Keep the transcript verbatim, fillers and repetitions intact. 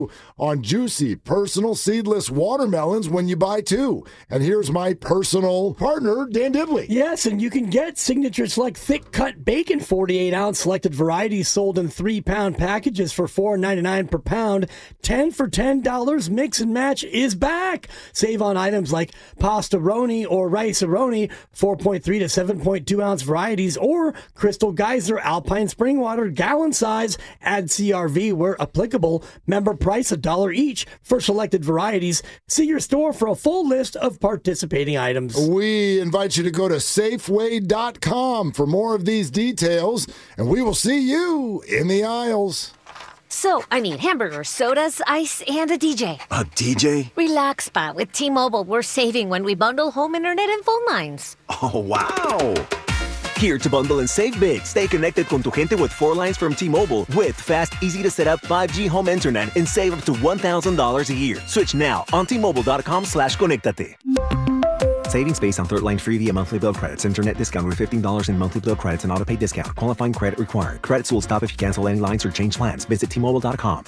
on juicy, personal, seedless watermelons when you buy two. And here's my personal partner, Dan Dibley. Yes, and you can get Signature Select thick-cut bacon, forty-eight ounce selected varieties sold in three-pound packages for four ninety-nine per pound. ten for ten dollars Mix and Match is back. Save on items like pasta-roni or rice-a-roni, four point three to seven point two ounce varieties, or Crystal Geyser Alpine Spring Water gallon size. Add C R V where applicable. Member price a dollar each for selected varieties. See your store for a full list of participating items. We invite you to go to Safeway dot com for more of these details, and we will see you in the aisles. So, I mean, hamburgers, sodas, ice, and a D J. A D J? Relax, Spa. With T-Mobile, we're saving when we bundle home internet and phone lines. Oh, wow. Here to bundle and save big. Stay connected con tu gente with four lines from T-Mobile with fast, easy-to-set-up five G home internet and save up to one thousand dollars a year. Switch now on T Mobile dot com slash conectate. Savings based on third line free via monthly bill credits. Internet discount with fifteen dollars in monthly bill credits and auto pay discount. Qualifying credit required. Credits will stop if you cancel any lines or change plans. Visit T Mobile dot com.